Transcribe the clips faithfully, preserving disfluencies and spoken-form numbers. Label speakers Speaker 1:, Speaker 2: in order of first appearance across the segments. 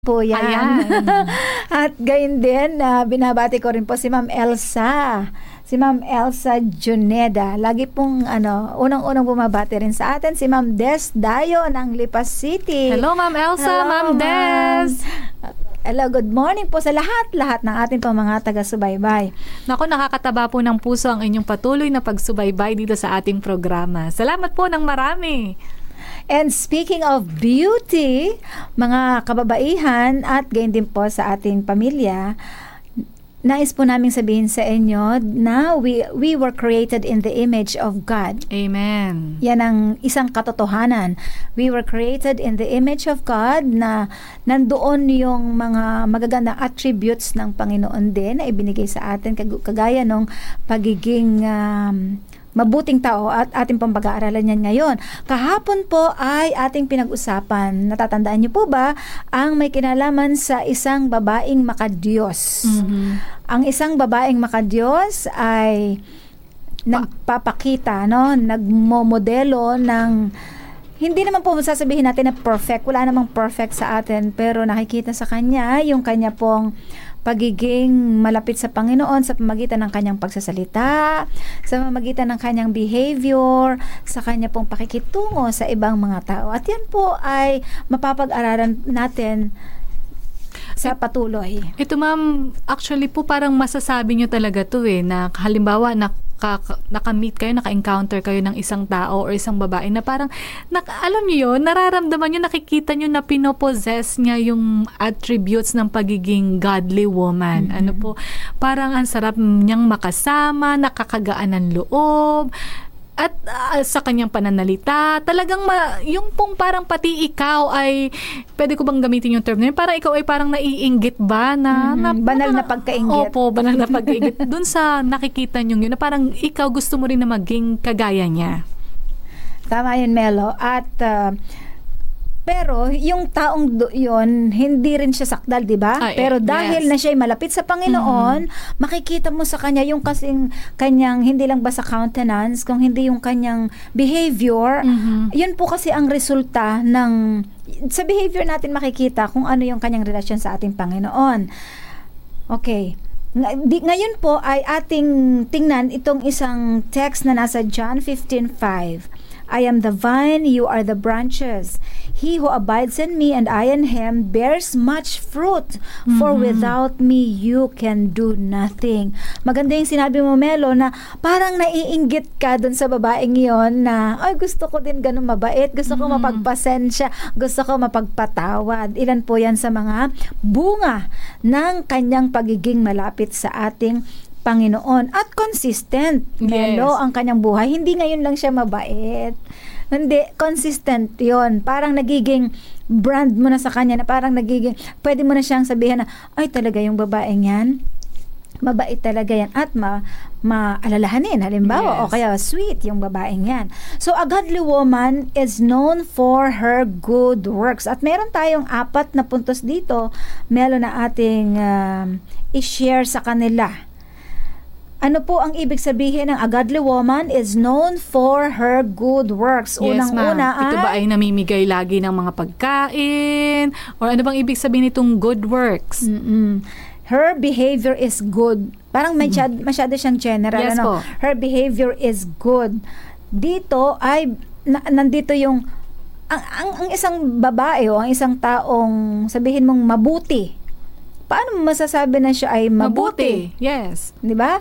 Speaker 1: Po yan.
Speaker 2: Ayan.
Speaker 1: At gayon din, uh, binabati ko rin po si Ma'am Elsa. Si Ma'am Elsa Juneda. Lagi pong ano, unang-unang bumabati rin sa atin si Ma'am Des Dayo ng Lipa City.
Speaker 2: Hello, Ma'am Elsa,
Speaker 1: Hello,
Speaker 2: Ma'am Des.
Speaker 1: Hello, good morning po sa lahat-lahat ng ating pang mga taga-subaybay.
Speaker 2: Naku, nakakataba po ng puso ang inyong patuloy na pagsubaybay dito sa ating programa. Salamat po ng marami.
Speaker 1: And speaking of beauty, mga kababaihan at gayon din po sa ating pamilya, nais po naming sabihin sa inyo na we, we were created in the image of God.
Speaker 2: Amen.
Speaker 1: Yan ang isang katotohanan. We were created in the image of God na nandoon yung mga magagandang attributes ng Panginoon din na ibinigay sa atin kagaya nung pagiging um, mabuting tao at ating pang pag-aaralan yan ngayon. Kahapon po ay ating pinag-usapan. Natatandaan niyo po ba ang may kinalaman sa isang babaeng makadiyos?
Speaker 2: Mm-hmm.
Speaker 1: Ang isang babaeng makadiyos ay nagpapakita, no? Nagmomodelo ng hindi naman po sasabihin natin na perfect. Wala namang perfect sa atin, pero nakikita sa kanya yung kanya pong pagiging malapit sa Panginoon sa pamamagitan ng kanyang pagsasalita, sa pamamagitan ng kanyang behavior, sa kanya pong pakikitungo sa ibang mga tao. At yan po ay mapapag-aralan natin sa patuloy.
Speaker 2: Ito, ma'am, actually po parang masasabi nyo talaga to eh, na halimbawa na Naka, naka-meet kayo, naka-encounter kayo ng isang tao or isang babae na parang, naka, alam niyo yun, nararamdaman nyo, nakikita nyo na pinopossess niya yung attributes ng pagiging godly woman. Mm-hmm. Ano po, parang ang sarap niyang makasama, nakakagaan ng loob, at uh, sa kanyang pananalita, talagang ma- yung pong parang pati ikaw ay, pwede ko bang gamitin yung term na yun? Parang ikaw ay parang naiinggit ba? Na,
Speaker 1: mm-hmm.
Speaker 2: na
Speaker 1: banal
Speaker 2: na,
Speaker 1: na pagkainggit.
Speaker 2: Opo, banal na pagkainggit. Doon sa nakikita nyo yun, na parang ikaw gusto mo rin na maging kagaya niya.
Speaker 1: Tama yun, Melo. At uh, pero yung taong do, yun, hindi rin siya sakdal, di ba?
Speaker 2: Ah,
Speaker 1: pero
Speaker 2: eh,
Speaker 1: dahil
Speaker 2: yes.
Speaker 1: na siya ay malapit sa Panginoon, mm-hmm. makikita mo sa kanya yung kasing kanyang, hindi lang ba sa countenance, kung hindi yung kanyang behavior, mm-hmm. yun po kasi ang resulta ng, sa behavior natin makikita kung ano yung kanyang relasyon sa ating Panginoon. Okay. Ng- di, ngayon po ay ating tingnan itong isang text na nasa John fifteen five. I am the vine, you are the branches. He who abides in me and I in him bears much fruit. Mm-hmm. For without me, you can do nothing. Maganda yung sinabi mo, Melo, na parang naiinggit ka dun sa babaeng yon na, ay, gusto ko din ganun mabait, gusto ko mm-hmm. mapagpasensya, gusto ko mapagpatawad. Ilan po yan sa mga bunga ng kanyang pagiging malapit sa ating Panginoon at consistent. Melo, yes. Ang kanyang buhay. Hindi ngayon lang siya mabait. Hindi, consistent yon. Parang nagiging brand mo na sa kanya na parang nagiging, pwede mo na siyang sabihin na, ay talaga yung babaeng yan, mabait talaga yan at ma, maalalahanin halimbawa, yes. O kaya sweet yung babaeng yan. So a godly woman is known for her good works. At meron tayong apat na puntos dito, Melo, na ating um, i-share sa kanila. Ano po ang ibig sabihin ng a godly woman is known for her good works?
Speaker 2: Yes,
Speaker 1: Unang-una ay...
Speaker 2: Ito ba ay namimigay lagi ng mga pagkain? Or ano bang ibig sabihin itong good works?
Speaker 1: Mm-mm. Her behavior is good. Parang masyado, masyado siyang general.
Speaker 2: Yes,
Speaker 1: ano?
Speaker 2: po.
Speaker 1: Her behavior is good. Dito ay, na, nandito yung, ang, ang, ang isang babae o ang isang taong sabihin mong mabuti. Paano mo masasabi na siya ay mabuti?
Speaker 2: Mabuti, yes.
Speaker 1: Di ba?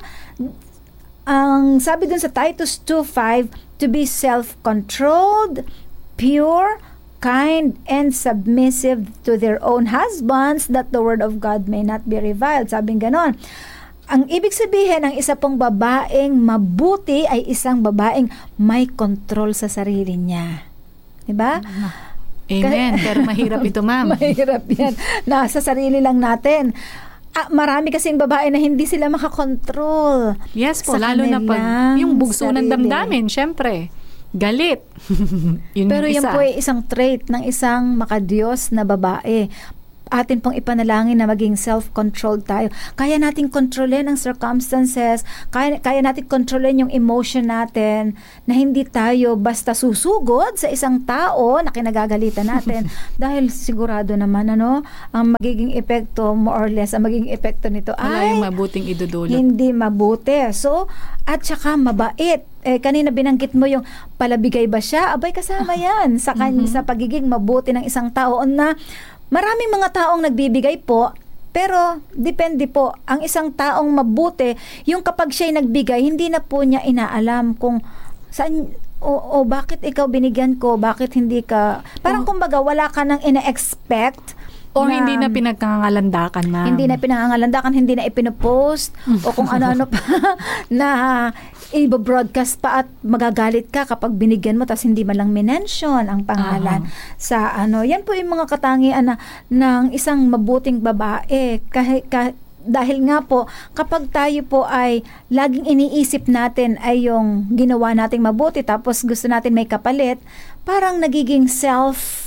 Speaker 1: Ang sabi dun sa Titus two five, to be self-controlled, pure, kind, and submissive to their own husbands, that the word of God may not be reviled. Sabing ganon. Ang ibig sabihin ng isa pong babaeng mabuti ay isang babaeng may control sa sarili niya. Di ba?
Speaker 2: Amen. Pero mahirap ito, ma'am.
Speaker 1: Mahirap yan. Nasa sarili lang natin. Ah, marami kasing babae na hindi sila makakontrol.
Speaker 2: Yes po, lalo na pag yung bugso ng damdamin, syempre, galit. Yun
Speaker 1: Pero
Speaker 2: yung
Speaker 1: yan
Speaker 2: isa.
Speaker 1: po ay isang trait ng isang makadiyos na babae. atin pong ipanalangin na maging self-controlled tayo. Kaya natin kontrolin ang circumstances, kaya, kaya natin kontrolin yung emotion natin, na hindi tayo basta susugod sa isang tao na kinagagalitan natin. Dahil sigurado naman, ano, ang magiging epekto, more or less, ang magiging epekto nito
Speaker 2: Wala
Speaker 1: ay
Speaker 2: yung mabuting idudulot.
Speaker 1: hindi mabuti. So, at saka mabait. Eh, kanina binanggit mo yung palabigay ba siya? Abay, kasama yan sa, kan-
Speaker 2: Mhm.
Speaker 1: sa pagiging mabuti ng isang tao na maraming mga taong nagbibigay po, pero depende po. Ang isang taong mabuti, yung kapag siya'y nagbigay, hindi na po niya inaalam kung saan, o, o bakit ikaw binigyan ko, bakit hindi ka, parang
Speaker 2: Oh.
Speaker 1: kumbaga wala ka nang ina-expect.
Speaker 2: O hindi na pinagkangalandakan, ma'am.
Speaker 1: Hindi na pinangangalandakan, hindi na ipinopost, o kung ano-ano pa, na i-broadcast pa at magagalit ka kapag binigyan mo tapos hindi man lang minention ang pangalan
Speaker 2: Uh-huh.
Speaker 1: sa ano. Yan po yung mga katangian na, ng isang mabuting babae. Kahit, kahit dahil nga po, kapag tayo po ay laging iniisip natin ay yung ginawa nating mabuti tapos gusto natin may kapalit, parang nagiging self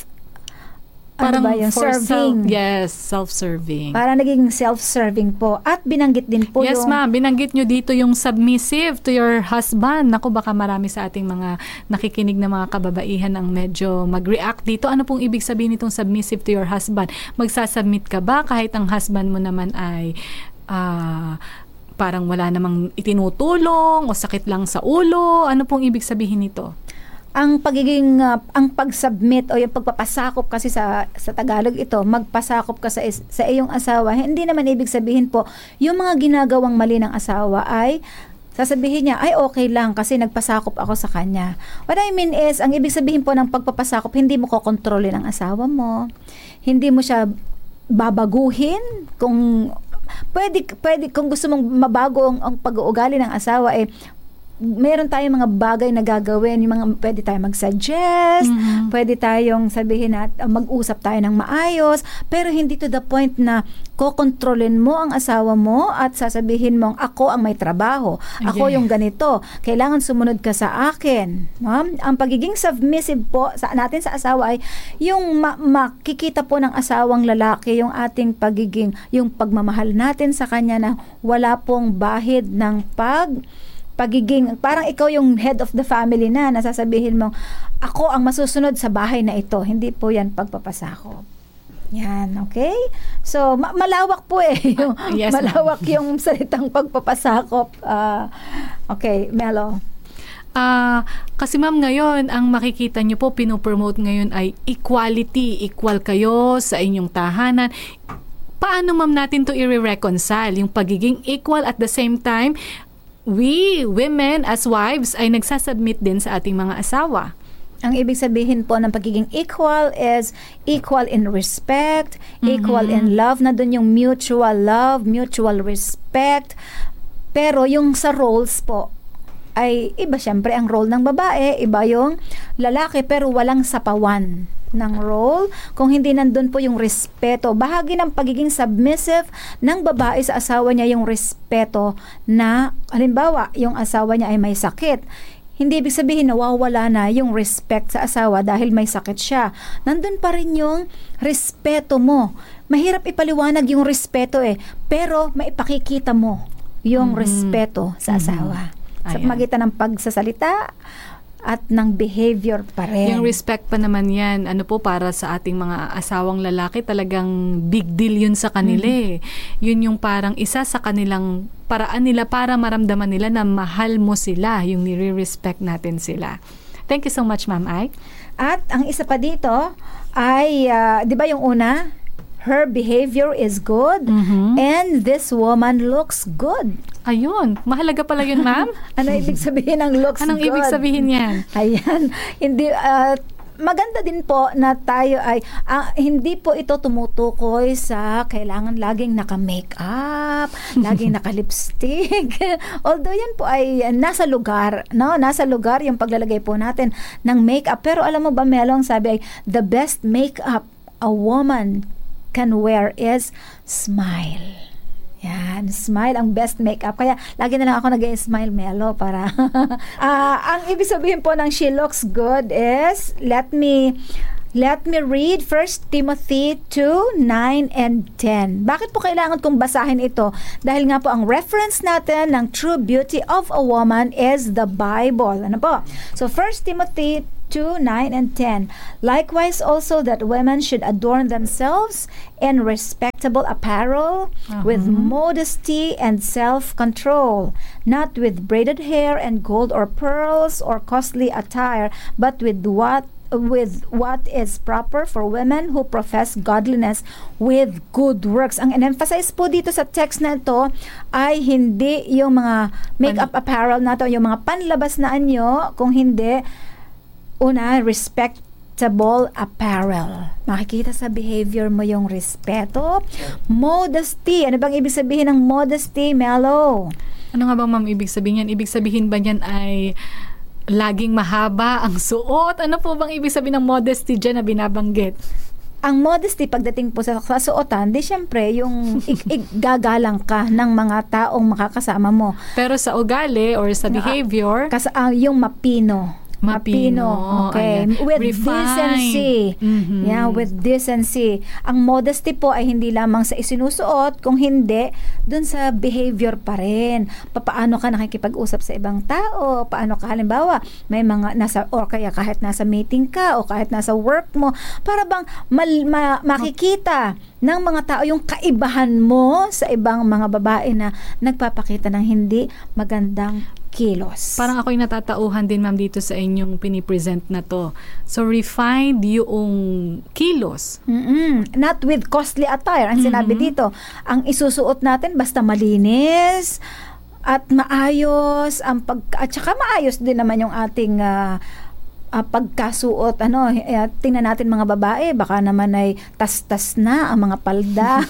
Speaker 2: Parang
Speaker 1: ano ba yun?
Speaker 2: for
Speaker 1: Serving.
Speaker 2: self, yes, self-serving.
Speaker 1: Parang nagiging self-serving po. At binanggit din po
Speaker 2: Yes,
Speaker 1: yung...
Speaker 2: ma'am. Binanggit nyo dito yung submissive to your husband. Naku, baka marami sa ating mga nakikinig na mga kababaihan ang medyo mag-react dito. Ano pong ibig sabihin nitong submissive to your husband? Magsasubmit ka ba kahit ang husband mo naman ay ah, parang wala namang itinutulong o sakit lang sa ulo? Ano pong ibig sabihin nito?
Speaker 1: ang pagiging uh, ang pag-submit o yung pagpapasakop kasi sa sa Tagalog ito, magpasakop ka sa is, sa iyong asawa, hindi naman ibig sabihin po yung mga ginagawang mali ng asawa ay sasabihin niya, ay okay lang kasi nagpasakop ako sa kanya. What I mean is, ang ibig sabihin po ng pagpapasakop, hindi mo kokontrolin ang asawa mo. Hindi mo siya babaguhin. Kung pwede, pwede kung gusto mong mabago ang, ang pag-uugali ng asawa, eh, meron tayong mga bagay na gagawin, yung mga pwede tayong mag-suggest,
Speaker 2: Mhm.
Speaker 1: pwede tayong sabihin at uh, mag-usap tayo ng maayos, pero hindi to the point na kokontrolin mo ang asawa mo at sasabihin mong ako ang may trabaho, ako
Speaker 2: Yeah.
Speaker 1: yung ganito, kailangan sumunod ka sa akin. Ma'am, ang pagiging submissive po sa natin sa asawa ay yung ma- makikita po ng asawang lalaki yung ating pagiging, yung pagmamahal natin sa kanya na wala pong bahid ng pag pagiging, parang ikaw yung head of the family na, nasasabihin mo, ako ang masusunod sa bahay na ito. Hindi po yan pagpapasakop. Yan, okay? So, ma- malawak po eh. Yung,
Speaker 2: Yes, ma'am.
Speaker 1: malawak yung salitang pagpapasakop. Ah, okay, Melo.
Speaker 2: Ah, kasi ma'am ngayon, ang makikita nyo po, pinopromote ngayon ay equality. Equal kayo sa inyong tahanan. Paano ma'am natin to i-reconcile? Yung pagiging equal at the same time, we, women, as wives, ay nagsasubmit din sa ating mga asawa.
Speaker 1: Ang ibig sabihin po ng pagiging equal is equal in respect, equal in love, na dun yung mutual love, mutual respect. Pero yung sa roles po, ay iba syempre ang role ng babae, iba yung lalaki, pero walang sapawan ng role kung hindi nandun po yung respeto. Bahagi ng pagiging submissive ng babae sa asawa niya yung respeto na, halimbawa, yung asawa niya ay may sakit. Hindi ibig sabihin nawawala na yung respect sa asawa dahil may sakit siya. Nandun pa rin yung respeto mo. Mahirap ipaliwanag yung respeto eh, pero maipakikita mo yung
Speaker 2: Mhm.
Speaker 1: respeto sa asawa. Sa
Speaker 2: Ayan.
Speaker 1: magitan ng pagsasalita at ng behavior pa rin.
Speaker 2: Yung respect pa naman yan, ano po, para sa ating mga asawang lalaki, talagang big deal yun sa kanila eh. Yun yung parang isa sa kanilang paraan nila para maramdaman nila na mahal mo sila, yung nire-respect natin sila. Thank you so much, Ma'am Ai.
Speaker 1: At ang isa pa dito ay, ah, di ba yung una, her behavior is good
Speaker 2: Mhm.
Speaker 1: and this woman looks good.
Speaker 2: Ayun, mahalaga pala yun, Ma'am.
Speaker 1: Ano ibig sabihin ng looks
Speaker 2: Anong
Speaker 1: good?
Speaker 2: ibig sabihin yan?
Speaker 1: Ayan. Hindi, ah, maganda din po na tayo ay, ah, hindi po ito tumutukoy sa kailangan laging naka-makeup, laging naka-lipstick. Although yan po ay nasa lugar, no? Nasa lugar yung paglalagay po natin ng makeup. Pero alam mo ba, Melong, sabi ay, the best makeup a woman can wear is smile. Yan, smile ang best makeup. Kaya lagi na lang ako nag-smile, Melo, para Ah, ang ibig sabihin po ng she looks good is, let me Let me read First Timothy two, nine and ten. Bakit po kailangan kong basahin ito? Dahil nga po ang reference natin ng true beauty of a woman is the Bible. Ano po? So First Timothy two, nine and ten. Likewise also that women should adorn themselves in respectable apparel, uh-huh. with modesty and self-control, not with braided hair and gold or pearls or costly attire, but with what with what is proper for women who profess godliness with good works. Ang in-emphasize po dito sa text na ito ay hindi yung mga makeup apparel na to, yung mga panlabas na anyo, kung hindi, una, respectable apparel. Makikita sa behavior mo yung respeto. Modesty. Ano bang ibig sabihin ng modesty, Melo?
Speaker 2: Ano nga bang ma'am ibig sabihin yan? Ibig sabihin ba yan ay laging mahaba ang suot? Ano po bang ibig sabihin ng modesty dyan na binabanggit?
Speaker 1: Ang modesty pagdating po sa kasuotan, di syempre yung igagalang ka ng mga taong makakasama mo.
Speaker 2: Pero sa ugali or sa behavior,
Speaker 1: Kas, uh, yung mapino.
Speaker 2: Mapino.
Speaker 1: Okay.
Speaker 2: Ayan.
Speaker 1: With
Speaker 2: Refined.
Speaker 1: decency.
Speaker 2: Mm-hmm.
Speaker 1: Yeah, with decency. Ang modesty po ay hindi lamang sa isinusuot, kung hindi, dun sa behavior pa rin. Paano ka nakikipag-usap sa ibang tao? Paano ka, halimbawa, may mga nasa, or kaya kahit nasa meeting ka, o kahit nasa work mo, para bang mal, ma, makikita ng mga tao yung kaibahan mo sa ibang mga babae na nagpapakita ng hindi magandang kilos.
Speaker 2: Parang ako'y natatauhan din ma'am dito sa inyong pinipresent na to. So refined yung kilos.
Speaker 1: Mm-mm. Not with costly attire. Ang sinabi mm-hmm. dito, ang isusuot natin basta malinis at maayos, ang pag at saka maayos din naman yung ating uh, Uh, pagkasuot, ano, eh, tingnan natin mga babae, baka naman ay tas-tas na ang mga palda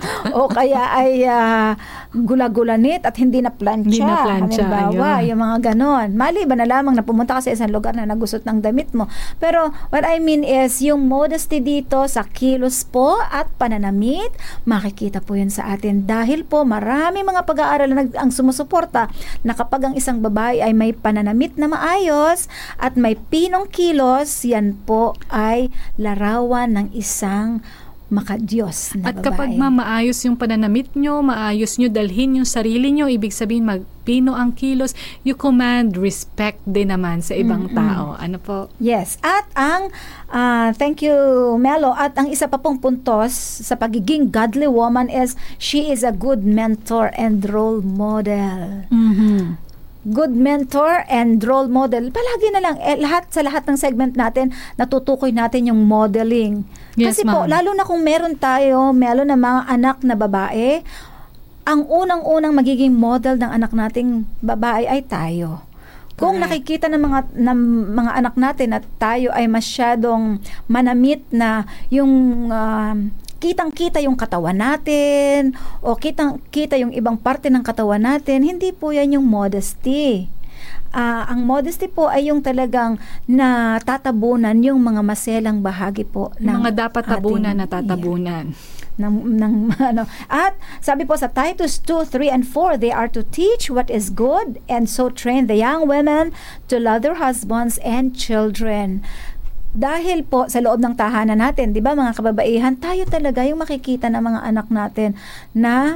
Speaker 1: o kaya ay uh, gula-gulanit at hindi na plancha.
Speaker 2: Hindi na plancha.
Speaker 1: Halimbawa, yung mga ganon. Maliban na lamang na pumunta ka sa isang lugar na nagusot ng damit mo. Pero what I mean is, yung modesty dito sa kilos po at pananamit, makikita po yun sa atin. Dahil po marami mga pag-aaral na ang sumusuporta na kapag ang isang babae ay may pananamit na maayos at may pin ng kilos, yan po ay larawan ng isang makadiyos na
Speaker 2: At
Speaker 1: babae.
Speaker 2: kapag ma maayos yung pananamit nyo, maayos nyo dalhin yung sarili nyo, ibig sabihin magpino ang kilos, you command respect din naman sa ibang mm-hmm. tao. Ano po?
Speaker 1: Yes. At ang, uh, thank you Melo, at ang isa pa pong puntos sa pagiging godly woman is, she is a good mentor and role model.
Speaker 2: Mm-hmm.
Speaker 1: Good mentor and role model. Palagi na lang, eh, lahat sa lahat ng segment natin, natutukoy natin yung modeling.
Speaker 2: Yes,
Speaker 1: Kasi po,
Speaker 2: ma'am.
Speaker 1: lalo na kung meron tayo, meron na mga anak na babae, ang unang-unang magiging model ng anak nating babae ay tayo. Kung
Speaker 2: Correct.
Speaker 1: nakikita ng mga ng mga anak natin at tayo ay masyadong manamit na yung uh, kitang-kita yung katawan natin o kitang-kita yung ibang parte ng katawan natin, hindi po yan yung modesty. Uh, ang modesty po ay yung talagang natatabunan yung mga maselang bahagi po ng
Speaker 2: mga dapat tabunan
Speaker 1: ating,
Speaker 2: na tatabunan.
Speaker 1: Yeah, ng, ng, ano. At sabi po sa Titus two, three and four, they are to teach what is good and so train the young women to love their husbands and children. Dahil po sa loob ng tahanan natin, di ba mga kababaihan, tayo talaga yung makikita ng mga anak natin na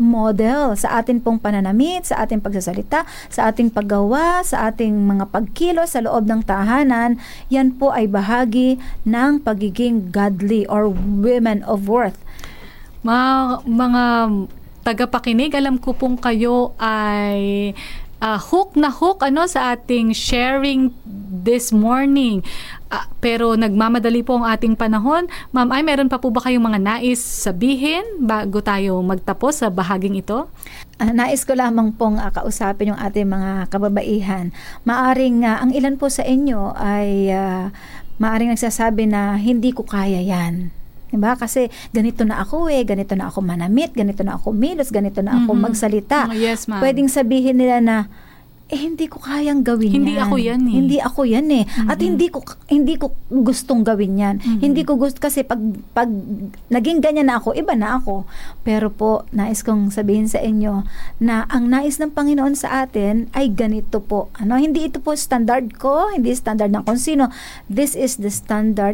Speaker 1: model sa atin pong pananamit, sa ating pagsasalita, sa ating paggawa, sa ating mga pagkilos sa loob ng tahanan. Yan po ay bahagi ng pagiging godly or women of worth.
Speaker 2: Mga, mga tagapakinig, alam ko pong kayo ay uh, hook na hook ano sa ating sharing this morning. Uh, pero nagmamadali po ang ating panahon. Ma'am, ay meron pa po ba kayong mga nais sabihin bago tayo magtapos sa bahaging ito?
Speaker 1: Uh, nais ko lamang pong uh, kausapin yung ating mga kababaihan. Maaring uh, ang ilan po sa inyo ay uh, maaring nagsasabi na hindi ko kaya yan. Diba? Kasi ganito na ako eh, ganito na ako manamit, ganito na ako milos, ganito na ako mm-hmm. magsalita.
Speaker 2: Oh, yes, ma'am.
Speaker 1: Pwedeng sabihin nila na eh hindi ko kayang gawin
Speaker 2: hindi
Speaker 1: yan.
Speaker 2: Hindi ako yan eh.
Speaker 1: Hindi ako yan eh.
Speaker 2: Mm-hmm.
Speaker 1: At hindi ko hindi ko gustong gawin yan. Mm-hmm. Hindi ko gusto kasi pag pag naging ganyan na ako, iba na ako. Pero po, nais kong sabihin sa inyo na ang nais ng Panginoon sa atin ay ganito po. Ano, hindi ito po standard ko, hindi standard ng kung sino. This is the standard at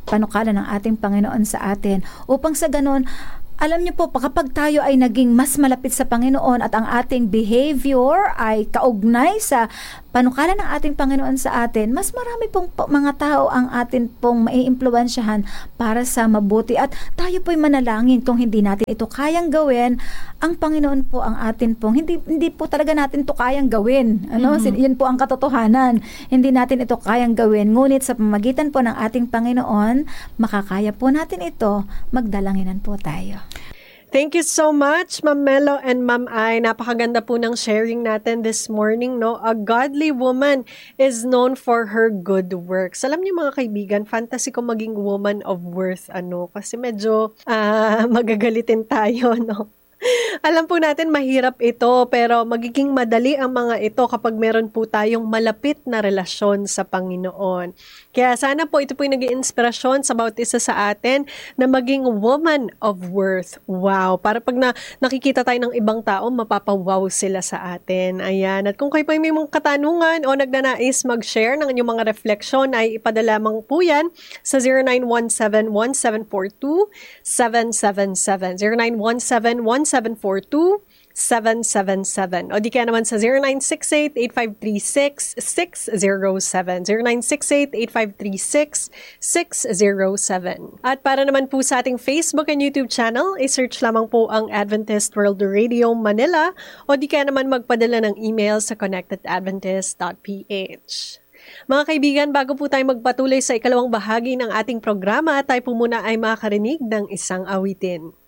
Speaker 1: panukala ng ating Panginoon sa atin. Upang sa ganon, alam niyo po, kapag tayo ay naging mas malapit sa Panginoon at ang ating behavior ay kaugnay sa panukala ng ating Panginoon sa atin, mas marami pong mga tao ang atin pong maiimpluwensyahan para sa mabuti. At tayo po'y manalangin kung hindi natin ito kayang gawin, ang Panginoon po ang atin pong, hindi, hindi po talaga natin ito kayang gawin. Ano? Mm-hmm. Yun po ang katotohanan. Hindi natin ito kayang gawin. Ngunit sa pamagitan po ng ating Panginoon, makakaya po natin ito, magdalanginan po tayo.
Speaker 3: Thank you so much, Ma'am Melo and Ma'am Ai. Napakaganda po ng sharing natin this morning, no? A godly woman is known for her good works. Alam niyo mga kaibigan, fantasy ko maging woman of worth, ano? Kasi medyo uh, magagalitin tayo, no? Alam po natin mahirap ito, pero magiging madali ang mga ito kapag meron po tayong malapit na relasyon sa Panginoon. Kaya sana po ito po yung nag-iinspirasyon sa bawat isa sa atin na maging woman of worth. Wow! Para pag na, nakikita tayo ng ibang tao, mapapawaw sila sa atin. Ayan. At kung kayo po may mga katanungan o nagnanais mag-share ng inyong mga refleksyon, ay ipadala lamang po yan sa zero nine one seven, one seven four two, seven seven seven. zero nine one seven, one seven four two, seven seven seven. O di kaya naman sa zero nine six eight, eight five three six, six zero seven. zero nine six eight, eight five three six, six zero seven. At para naman po sa ating Facebook and YouTube channel, i-search lamang po ang Adventist World Radio Manila o di kaya naman magpadala ng email sa connected adventist dot p h. Mga kaibigan, bago po tayo magpatuloy sa ikalawang bahagi ng ating programa, tayo po muna ay makakarinig ng isang awitin.